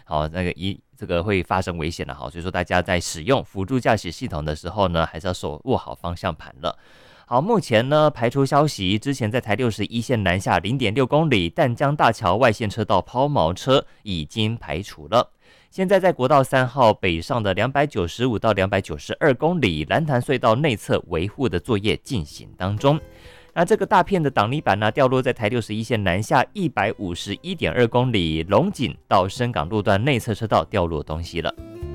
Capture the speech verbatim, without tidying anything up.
好，那个一这个会发生危险的哈，所以说大家在使用辅助驾驶系统的时候呢，还是要手握好方向盘了。好，目前呢排除消息，之前在台六十一线南下 零点六公里淡江大桥外线车道抛锚车已经排除了。现在在国道三号北上的两百九十五到两百九十二公里蓝潭隧道内侧维护的作业进行当中。那这个大片的挡泥板呢，掉落在台六十一线南下一百五十一点二公里龙井到深港路段内侧车道掉落东西了。